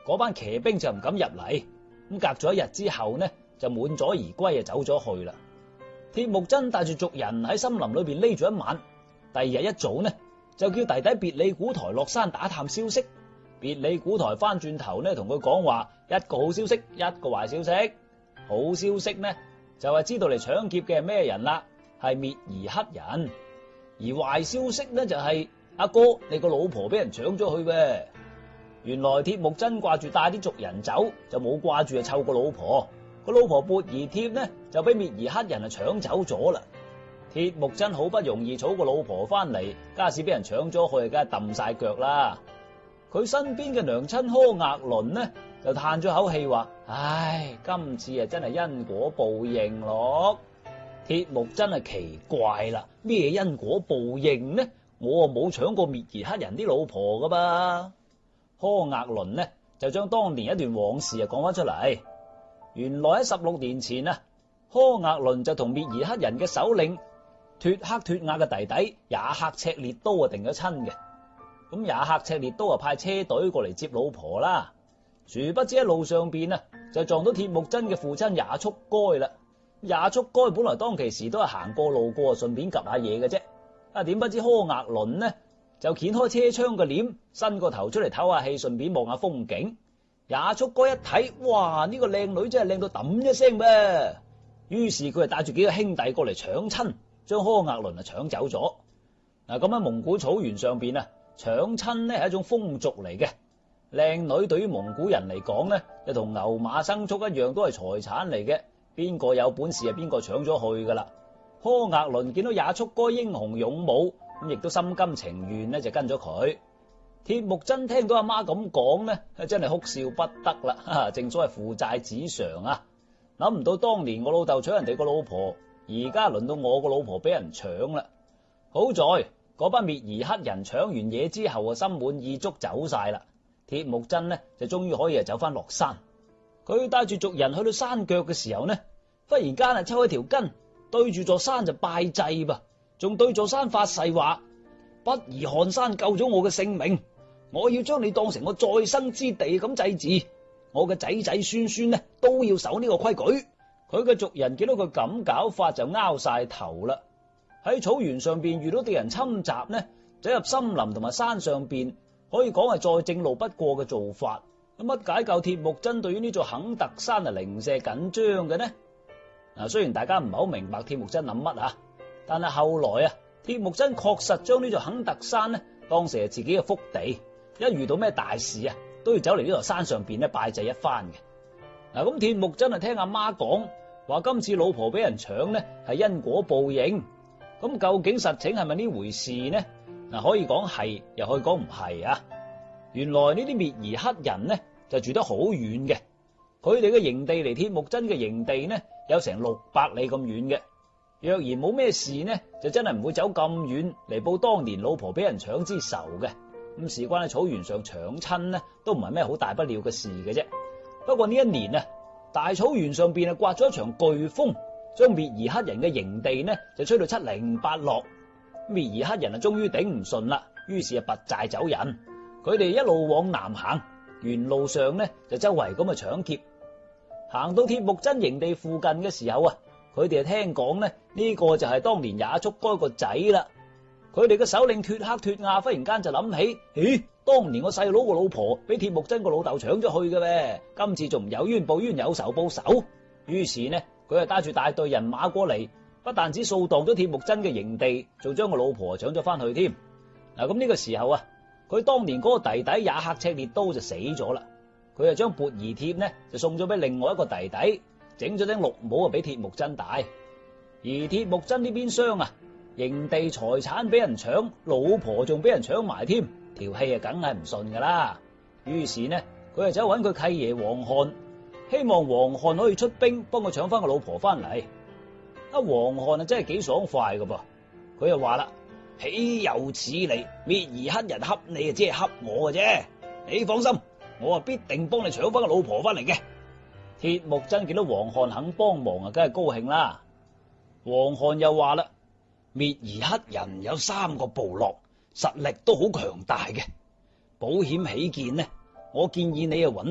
嗰班騎兵就唔敢入嚟。咁隔咗一日之後呢，就滿載而歸啊，走咗去啦。鐵木真帶住族人喺森林裏邊匿咗一晚。第二日一早呢，就叫弟弟別里古台落山打探消息。別里古台翻轉頭呢，同佢講話，一個好消息，一個壞消息。好消息呢，就係知道嚟搶劫嘅係咩人啦，係滅兒黑人。而壞消息呢，就係阿哥你個老婆俾人搶咗去噃。原來鐵木真掛住帶啲族人走，就冇掛住湊個老婆。個老婆缽兒貼呢，就俾滅兒黑人搶走咗啦。鐵木真好不容易娶個老婆翻嚟，家事俾人搶咗去，梗係揼晒腳啦。佢身邊嘅娘親柯額倫呢，就嘆咗口氣話：唉，今次啊真係因果報應咯。鐵木真係奇怪啦，咩因果報應呢？我啊冇搶過滅兒黑人啲老婆噶噃。柯額倫呢，就將當年一段往事啊講翻出嚟。原來喺16年前啊，柯額倫就同滅兒黑人嘅首領脫克脫亞嘅弟弟也克赤烈都啊定咗親嘅。咁也克赤烈都啊派車隊過嚟接老婆啦。殊不知喺路上邊啊就撞到鐵木真嘅父親也速該啦。也速該本來當其時都係行過路過，順便 𥄫 下嘢嘅啫。點不知柯額倫呢就掀開車窗嘅簾，伸個頭出嚟唞下氣，順便望下風景。也速該一睇，哇！呢個靚女真係靚到揼一聲噃。於是佢就帶住幾個兄弟過嚟搶親，將柯額倫啊搶走咗。咁喺蒙古草原上邊啊，搶親呢係一種風俗嚟嘅。靚女對於蒙古人嚟講呢，就同牛馬牲畜一樣，都係財產嚟嘅。邊個有本事啊，邊個搶咗去噶啦。柯額倫見到也速該英雄勇武，咁亦都心甘情願呢，就跟咗佢。鐵木真聽到阿媽咁講呢，真係哭笑不得啦。正所謂父債子償啊，諗唔到當年我老豆搶人哋個老婆，而家輪到我個老婆俾人搶啦。好在嗰班滅兒黑人搶完嘢之後啊，心滿意足走晒啦。鐵木真呢就終於可以走翻落山。佢帶住族人去到山腳嘅時候呢，忽然間啊抽起條筋，對住座山就拜祭噃，仲對座山發誓話：不疑汗山救咗我嘅性命，我要將你當成我再生之地咁祭祀。我嘅仔仔孫孫呢都要守呢個規矩。佢嘅族人見到佢咁搞法就拗晒頭啦。喺草原上邊遇到敵人侵襲呢，走入森林同埋山上邊，可以講係再正路不過嘅做法。乜解救鐵木真對於呢座肯特山係零舍緊張嘅呢？雖然大家唔係好明白鐵木真諗乜啊，但係後來啊，鐵木真確實將呢座肯特山呢當成係自己嘅福地，一遇到咩大事啊，都要走嚟呢座山上邊咧拜祭一番嘅。咁鐵木真聽阿媽講話，今次老婆俾人搶呢係因果報應。咁究竟實情係咪呢回事呢？可以講係，又可以講唔係啊。原來呢啲滅兒黑人呢就住得好遠嘅，佢哋嘅營地離鐵木真嘅營地呢有成600里咁遠嘅。若然冇咩事呢，就真係唔會走咁遠嚟報當年老婆俾人搶之仇嘅。咁事關喺草原上搶親呢，都唔係咩好大不了嘅事嘅啫。不過呢一年啊，大草原上邊啊颳咗一場颶風，將滅兒黑人嘅營地呢就吹到7零8落。滅兒黑人啊終於頂唔順啦，於是啊拔寨走人。佢哋一路往南行，沿路上呢就周圍咁去搶劫。行到鐵木真營地附近嘅時候啊，佢哋聽講呢，呢個就係當年也速該個仔啦。佢哋嘅首領脫克脫亞忽然間就諗起，咦，當年我細佬個老婆俾鐵木真個老豆搶咗去嘅咩？今次仲唔有冤報冤，有仇報仇。於是呢，佢就帶住大隊人馬過嚟，不但止掃蕩咗鐵木真嘅營地，仲將個老婆搶咗翻去添。咁呢個時候啊，佢當年嗰個弟弟也克赤烈都就死咗啦。佢就將缽兒貼呢就送咗俾另外一個弟弟，整咗頂綠帽啊俾鐵木真戴。而鐵木真呢邊廂啊，營地財產俾人搶，老婆仲俾人搶埋添，條氣啊梗係唔順噶啦。於是呢，佢就走揾佢契爺黃漢，希望黃漢可以出兵幫佢搶翻個老婆翻嚟。黃漢啊真係幾爽快噶噃，佢就話啦：豈有此理！滅兒黑人恰你啊，即係恰我嘅啫。你放心，我啊必定幫你搶翻個老婆翻嚟嘅。鐵木真見到黃漢肯幫忙啊，梗係高興啦。黃漢又話啦：滅兒黑人有3個部落，實力都好強大嘅。保險起見呢，我建議你啊揾